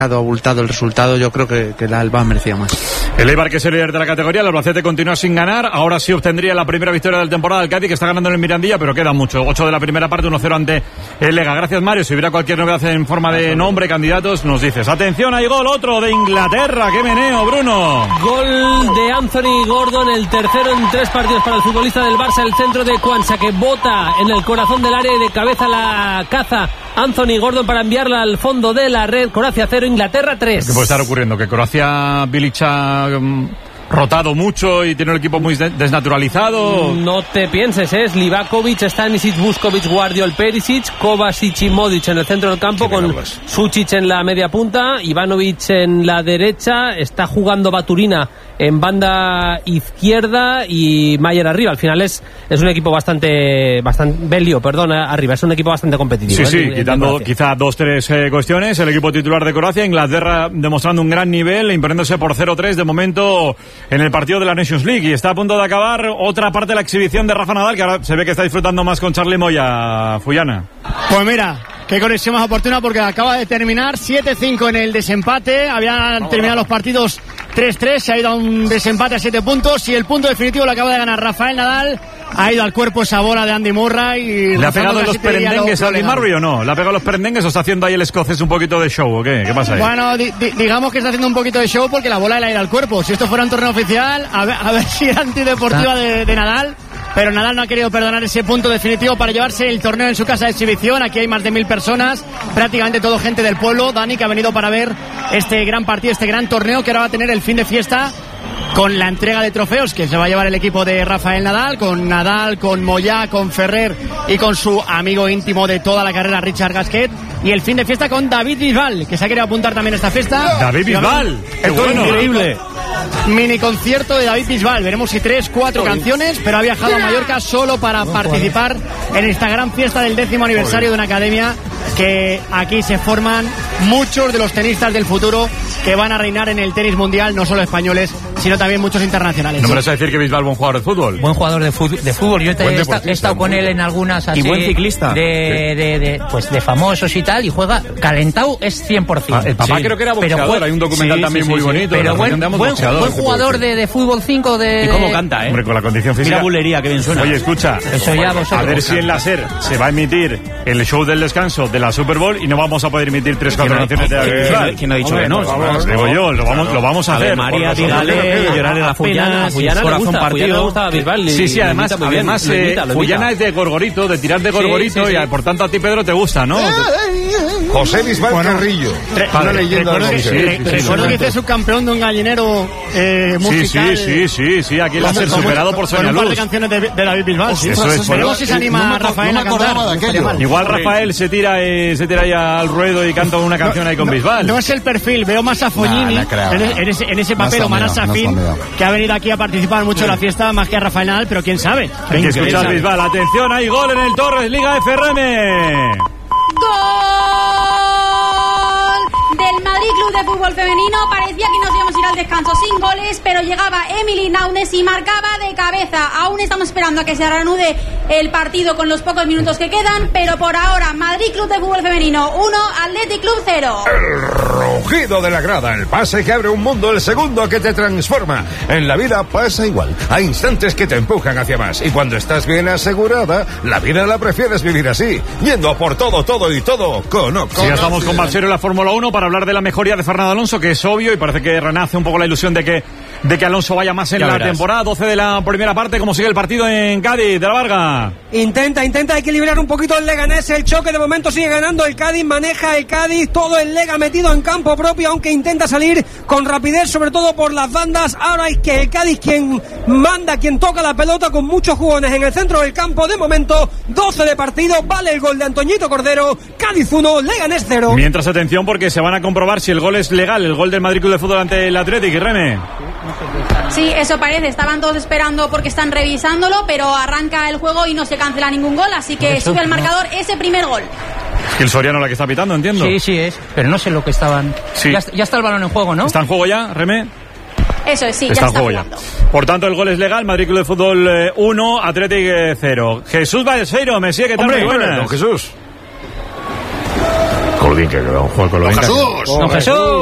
abultado el resultado, yo creo que el Alba merecía más. El Eibar, que es el líder de la categoría, el Albacete continúa sin ganar, ahora sí obtendría la primera victoria del temporada. El Cádiz, que está ganando en el Mirandilla, pero queda mucho, 8 de la primera parte, 1-0 ante el Lega. Gracias, Mario. Si hubiera cualquier novedad en forma de nombre, candidatos, nos dices. Atención, hay gol, otro de Inglaterra. ¡Qué meneo, Bruno! Gol de Anthony Gordon, el tercero en 3 partidos para el futbolista del Barça, el centro de Quansah, que bota en el corazón del área y de cabeza la caza Anthony Gordon para enviarla al fondo de la red. Croacia 0, Inglaterra 3. ¿Qué puede estar ocurriendo? Que Croacia, Bilic ha rotado mucho y tiene un equipo muy desnaturalizado. No te pienses, es Livakovic, Stanisic, Vuskovic, Guardiol, Perisic, Kovacic y Modic en el centro del campo, con Sučić en la media punta, Ivanovic en la derecha, está jugando Baturina en banda izquierda y Mayer arriba. Al final es un equipo bastante Belio, arriba, es un equipo bastante competitivo. Sí, quitando quizá 2-3 cuestiones, el equipo titular de Croacia, Inglaterra demostrando un gran nivel, imponiéndose por 0-3 de momento en el partido de la Nations League, y está a punto de acabar otra parte de la exhibición de Rafa Nadal, que ahora se ve que está disfrutando más con Charly Moya. Fuyana. Pues mira, qué conexión más oportuna, porque acaba de terminar 7-5 en el desempate. Habían terminado los partidos 3-3, se ha ido a un desempate a 7 puntos y el punto definitivo lo acaba de ganar Rafael Nadal. Ha ido al cuerpo esa bola de Andy Murray y ¿le ha pegado los perendengues a Andy Murray o no? ¿Le ha pegado los perendengues o está haciendo ahí el escocés un poquito de show o qué? ¿Qué pasa ahí? Bueno, digamos que está haciendo un poquito de show porque la bola le ha ido al cuerpo. Si esto fuera un torneo oficial, a ver si era antideportiva de Nadal. Pero Nadal no ha querido perdonar ese punto definitivo para llevarse el torneo en su casa de exhibición. Aquí hay más de 1000 personas, prácticamente todo gente del pueblo, Dani, que ha venido para ver este gran partido, este gran torneo que ahora va a tener el fin de fiesta con la entrega de trofeos que se va a llevar el equipo de Rafael Nadal, con Moyá, con Ferrer y con su amigo íntimo de toda la carrera, Richard Gasquet. Y el fin de fiesta con David Bisbal, que se ha querido apuntar también a esta fiesta. ¡David Bisbal! ¡Qué bueno! Increíble. Mini concierto de David Bisbal. Veremos si 3-4 canciones, pero ha viajado a Mallorca solo para participar en esta gran fiesta del 10º aniversario de una academia que aquí se forman muchos de los tenistas del futuro que van a reinar en el tenis mundial, no solo españoles, sino también muchos internacionales. ¿No me vas a decir que Bisbal es buen jugador de fútbol? Buen jugador de fútbol. Yo he estado con él en algunas así. Y buen ciclista. De famosos y tal, y juega calentado, es 100%. El papá creo que era boxeador, hay un documental también muy bonito. Pero buen jugador de fútbol 5 de... ¿Y cómo canta, Hombre, con la condición física. Mira bulería, que bien suena. Oye, escucha, eso ya a ver si en la SER se va a emitir el show del descanso de la Super Bowl y no vamos a poder emitir 3-4 canciones de David Bisbal. ¿Quién ha dicho que no? Digo yo, lo vamos a hacer. María, dígale, llorarle a la Fuyana. Fuyana le gusta a Bisbal. Sí, además Fuyana es de Gorgorito, de tirar de Gorgorito, y por tanto a ti, Pedro, te gusta, ¿no? José Bisbal Carrillo. Una leyenda. Recuerdo que hice subcampeón de un gallinero musical. Sí, aquí la SER superado por Sonia Luz. Un par de canciones de David Bisbal. Veremos si se anima Rafael a cantar. Igual Rafael se tira ahí al ruedo y canta una canción ahí con Bisbal. No es el perfil, veo más a Fognini en ese papel, o Manas Safin, que ha venido aquí a participar mucho en la fiesta, más que a Rafael Nadal, pero quién sabe. Hay que escuchar Bisbal. Atención, hay gol en el Torres, Liga FRM. ¡Gol del Madrid Club de Fútbol Femenino! Parecía que nos íbamos a ir al descanso sin goles, pero llegaba Emily Naunes y marcaba de cabeza. Aún estamos esperando a que se reanude el partido con los pocos minutos que quedan, pero por ahora Madrid Club de Fútbol Femenino 1, Athletic Club 0. El rugido de la grada, el pase que abre un mundo, el segundo que te transforma. En la vida pasa igual, hay instantes que te empujan hacia más, y cuando estás bien asegurada, la vida la prefieres vivir así, yendo por todo y todo con Ocon. Sí, ya estamos con Balsero en la Fórmula 1 para hablar de la mejoría de Fernando Alonso, que es obvio, y parece que renace un poco la ilusión de que Alonso vaya más en la temporada. 12 de la primera parte. ¿Cómo sigue el partido en Cádiz, de la Varga? Intenta equilibrar un poquito el Leganés, el choque de momento sigue ganando el Cádiz, maneja el Cádiz, todo el Lega metido en campo propio, aunque intenta salir con rapidez, sobre todo por las bandas. Ahora es que el Cádiz quien manda, quien toca la pelota, con muchos jugones en el centro del campo. De momento, 12 de partido, vale el gol de Antoñito Cordero. Cádiz 1, Leganés 0. Mientras, atención, porque se van a comprobar si el gol es legal, el gol del Madrid Club de Fútbol ante el Athletic. Reme. Sí, eso parece, estaban todos esperando porque están revisándolo, pero arranca el juego y no se cancela ningún gol, así que sube al marcador ese primer gol. Es que el Soriano la que está pitando, entiendo. Sí es, pero no sé lo que estaban... Sí. Ya está el balón en juego, ¿no? ¿Está en juego ya, Reme? Eso es, sí, está ya está jugando. Por tanto, el gol es legal. Madrid Club de Fútbol 1, Athletic 0. Jesús Balseiro, Mesía, ¿qué tal? Hombre, muy buenas. Don Jesús. Con lo bien que ha quedado. Joder, con lo bien que ha quedado. ¡Jesús! ¡Don Jesús!